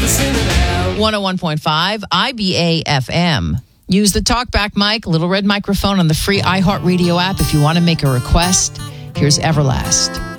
101.5 IBA FM. Use the TalkBack mic, little red microphone on the free iHeartRadio app if you want to make a request. Here's Everlast.